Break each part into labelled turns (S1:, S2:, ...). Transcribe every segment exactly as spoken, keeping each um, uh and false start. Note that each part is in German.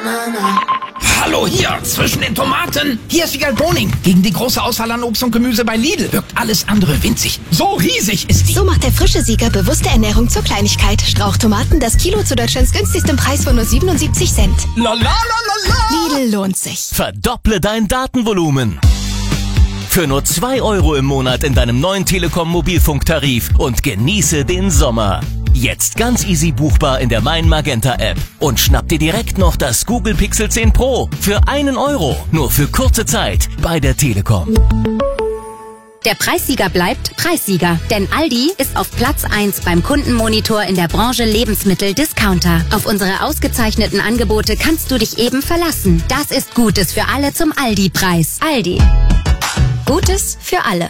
S1: Hallo hier, zwischen den Tomaten. Hier ist Wiegald Boning. Gegen die große Auswahl an Obst und Gemüse bei Lidl wirkt alles andere winzig. So riesig ist die.
S2: So macht der frische Sieger bewusste Ernährung zur Kleinigkeit. Strauchtomaten, das Kilo zu Deutschlands günstigstem Preis von nur siebenundsiebzig Cent.
S1: La la la la la.
S2: Lidl lohnt sich.
S3: Verdopple dein Datenvolumen. Für nur zwei Euro im Monat in deinem neuen Telekom-Mobilfunktarif und genieße den Sommer. Jetzt ganz easy buchbar in der Mein Magenta App. Und schnapp dir direkt noch das Google Pixel zehn Pro für einen Euro. Nur für kurze Zeit bei der Telekom.
S4: Der Preissieger bleibt Preissieger, denn Aldi ist auf Platz eins beim Kundenmonitor in der Branche Lebensmittel-Discounter. Auf unsere ausgezeichneten Angebote kannst du dich eben verlassen. Das ist Gutes für alle zum Aldi-Preis. Aldi. Gutes für alle.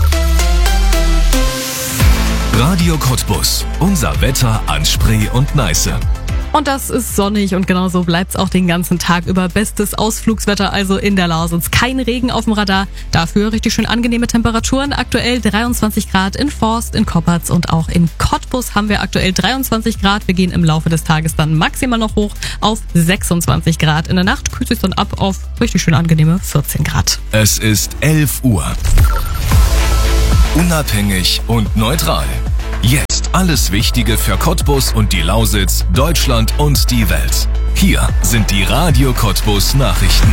S5: Radio Cottbus. Unser Wetter an Spree und Neiße.
S6: Und das ist sonnig und genauso bleibt's auch den ganzen Tag über. Bestes Ausflugswetter also in der Lausitz. Kein Regen auf dem Radar, dafür richtig schön angenehme Temperaturen. Aktuell dreiundzwanzig Grad in Forst, in Koppertz und auch in Cottbus haben wir aktuell dreiundzwanzig Grad. Wir gehen im Laufe des Tages dann maximal noch hoch auf sechsundzwanzig Grad. In der Nacht kühlt sich dann ab auf richtig schön angenehme vierzehn Grad.
S5: Es ist elf Uhr. Unabhängig und neutral. Jetzt alles Wichtige für Cottbus und die Lausitz, Deutschland und die Welt. Hier sind die Radio Cottbus Nachrichten.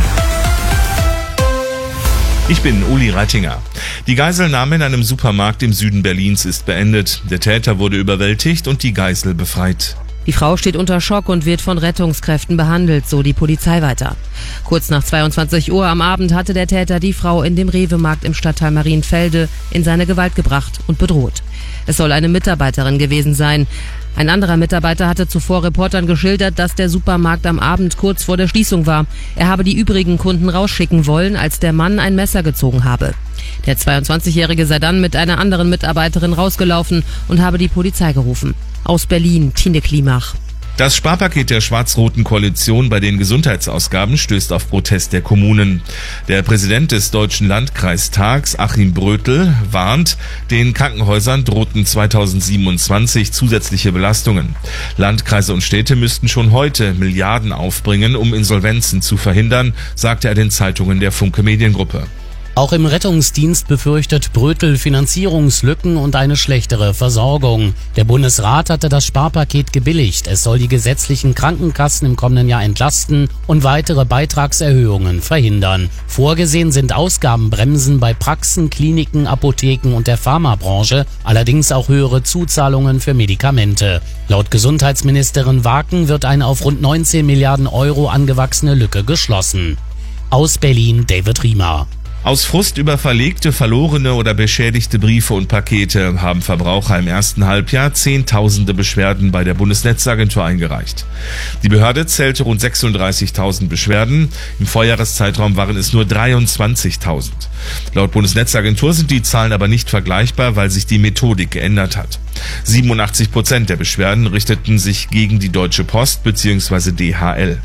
S7: Ich bin Uli Reitinger. Die Geiselnahme in einem Supermarkt im Süden Berlins ist beendet. Der Täter wurde überwältigt und die Geisel befreit.
S8: Die Frau steht unter Schock und wird von Rettungskräften behandelt, so die Polizei weiter. Kurz nach zweiundzwanzig Uhr am Abend hatte der Täter die Frau in dem Rewe-Markt im Stadtteil Marienfelde in seine Gewalt gebracht und bedroht. Es soll eine Mitarbeiterin gewesen sein. Ein anderer Mitarbeiter hatte zuvor Reportern geschildert, dass der Supermarkt am Abend kurz vor der Schließung war. Er habe die übrigen Kunden rausschicken wollen, als der Mann ein Messer gezogen habe. Der zweiundzwanzigjährige sei dann mit einer anderen Mitarbeiterin rausgelaufen und habe die Polizei gerufen. Aus Berlin, Tine Klimach.
S7: Das Sparpaket der schwarz-roten Koalition bei den Gesundheitsausgaben stößt auf Protest der Kommunen. Der Präsident des Deutschen Landkreistags, Achim Brötel, warnt, den Krankenhäusern drohten zweitausendsiebenundzwanzig zusätzliche Belastungen. Landkreise und Städte müssten schon heute Milliarden aufbringen, um Insolvenzen zu verhindern, sagte er den Zeitungen der Funke Mediengruppe.
S9: Auch im Rettungsdienst befürchtet Brötel Finanzierungslücken und eine schlechtere Versorgung. Der Bundesrat hatte das Sparpaket gebilligt. Es soll die gesetzlichen Krankenkassen im kommenden Jahr entlasten und weitere Beitragserhöhungen verhindern. Vorgesehen sind Ausgabenbremsen bei Praxen, Kliniken, Apotheken und der Pharmabranche, allerdings auch höhere Zuzahlungen für Medikamente. Laut Gesundheitsministerin Waken wird eine auf rund neunzehn Milliarden Euro angewachsene Lücke geschlossen. Aus Berlin, David Riemer.
S7: Aus Frust über verlegte, verlorene oder beschädigte Briefe und Pakete haben Verbraucher im ersten Halbjahr zehntausende Beschwerden bei der Bundesnetzagentur eingereicht. Die Behörde zählte rund sechsunddreißigtausend Beschwerden. Im Vorjahreszeitraum waren es nur dreiundzwanzigtausend. Laut Bundesnetzagentur sind die Zahlen aber nicht vergleichbar, weil sich die Methodik geändert hat. siebenundachtzig Prozent der Beschwerden richteten sich gegen die Deutsche Post bzw. D H L.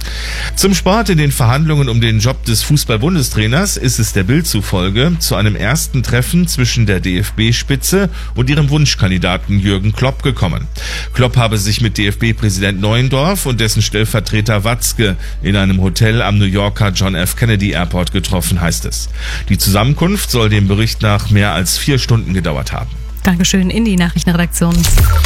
S7: Zum Sport. In den Verhandlungen um den Job des Fußball-Bundestrainers ist es der Bild zufolge zu einem ersten Treffen zwischen der D F B-Spitze und ihrem Wunschkandidaten Jürgen Klopp gekommen. Klopp habe sich mit D F B-Präsident Neuendorf und dessen Stellvertreter Watzke in einem Hotel am New Yorker John F. Kennedy Airport getroffen, heißt es. Die Zusammenkunft soll dem Bericht nach mehr als vier Stunden gedauert haben.
S6: Dankeschön in die Nachrichtenredaktion.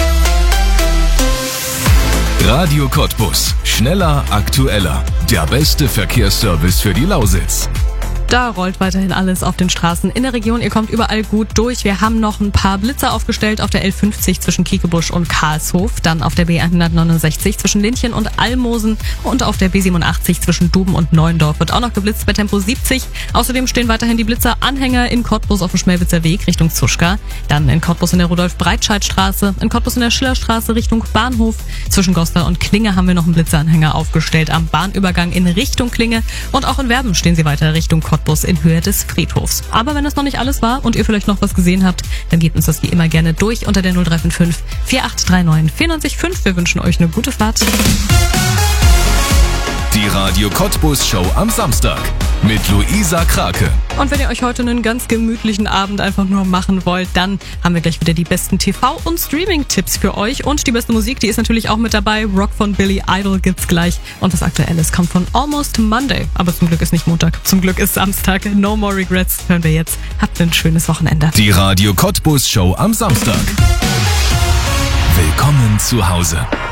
S5: Radio Cottbus. Schneller, aktueller. Der beste Verkehrsservice für die Lausitz.
S6: Da rollt weiterhin alles auf den Straßen in der Region. Ihr kommt überall gut durch. Wir haben noch ein paar Blitzer aufgestellt auf der L fünfzig zwischen Kiekebusch und Karlshof, dann auf der B hundertneunundsechzig zwischen Lindchen und Almosen und auf der B siebenundachtzig zwischen Duben und Neuendorf wird auch noch geblitzt bei Tempo siebzig. Außerdem stehen weiterhin die Blitzer-Anhänger in Cottbus auf dem Schmelwitzer Weg Richtung Zuschka, dann in Cottbus in der Rudolf-Breitscheid-Straße, in Cottbus in der Schillerstraße Richtung Bahnhof. Zwischen Goslar und Klinge haben wir noch einen Blitzeranhänger aufgestellt am Bahnübergang in Richtung Klinge und auch in Werben stehen sie weiter Richtung Cottbus in Höhe des Friedhofs. Aber wenn das noch nicht alles war und ihr vielleicht noch was gesehen habt, dann gebt uns das wie immer gerne durch unter der null drei fünf fünf vier acht drei neun vier neun fünf. Wir wünschen euch eine gute Fahrt.
S5: Die Radio Cottbus Show am Samstag. mit Luisa Krake.
S6: Und wenn ihr euch heute einen ganz gemütlichen Abend einfach nur machen wollt, dann haben wir gleich wieder die besten T V- und Streaming-Tipps für euch. Und die beste Musik, die ist natürlich auch mit dabei. Rock von Billy Idol gibt's gleich. Und was Aktuelles kommt von Almost Monday. Aber zum Glück ist nicht Montag. Zum Glück ist Samstag. No more regrets hören wir jetzt. Habt ein schönes Wochenende.
S5: Die Radio Cottbus Show am Samstag. Willkommen zu Hause.